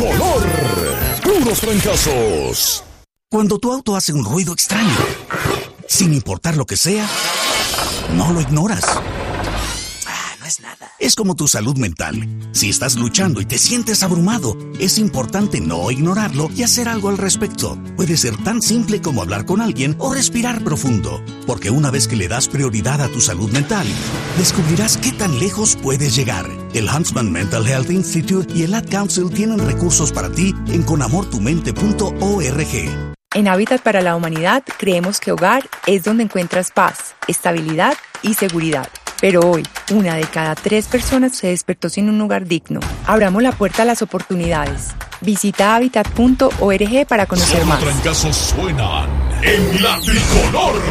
tricolor. Puros trancazos. Cuando tu auto hace un ruido extraño, sin importar lo que sea, no lo ignoras. No es nada. Es como tu salud mental. Si estás luchando y te sientes abrumado, es importante no ignorarlo y hacer algo al respecto. Puede ser tan simple como hablar con alguien o respirar profundo. Porque una vez que le das prioridad a tu salud mental, descubrirás qué tan lejos puedes llegar. El Huntsman Mental Health Institute y el Ad Council tienen recursos para ti en conamortumente.org. En Hábitat para la Humanidad creemos que hogar es donde encuentras paz, estabilidad y seguridad. Pero hoy, 1 de cada 3 personas se despertó sin un hogar digno. Abramos la puerta a las oportunidades. Visita habitat.org para conocer más. Los trancazos suenan en la tricolor.